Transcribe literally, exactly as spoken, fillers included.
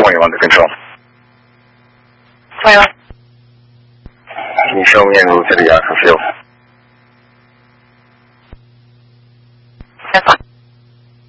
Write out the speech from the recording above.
point under control. Well. Can you show me any lieutenant out for field?